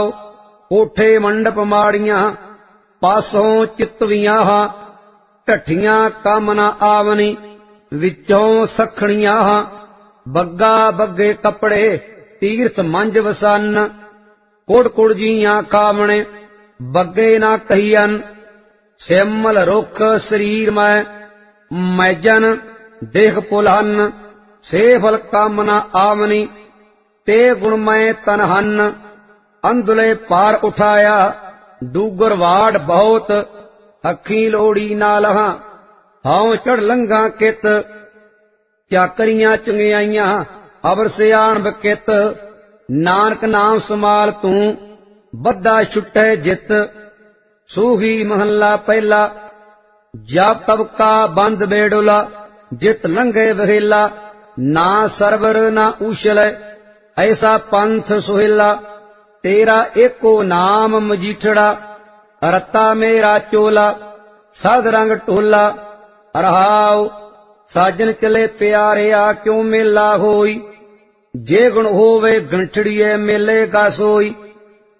कोठे मंडप माड़ियां पासों चितवियां ढठियां कम न आवनी विचों सखणियां बग्गा बग्गे कपड़े तीर्थ मंज वसन कुड़ कुड़ जियां कामणे बग्गे ना कहियन श्यामल रुख शरीर मैजन देख पुलहन से फल काम न आवनी ते गुणमय तनहन अंधुले पार उठाया डूगर वाड़ बहुत अखी लोड़ी ना लहा हाउ चढ़ लंघा कित क्या करियां चुंगियाइयां अबर सियाण बकित नानक नाम समाल तू बद्दा छुटे जित सूही महला पहला जाप तब का बंद बेडोला जित लंघे वहेला ना सरवर ना उछल ऐसा पंथ सुहेला तेरा एको नाम मजीठड़ा रत्ता मेरा चोला साध रंग टोला रहाओ साजन चले प्यारे आ क्यों मेला होई जे गुण होवे गंठड़िए मेले का सोई।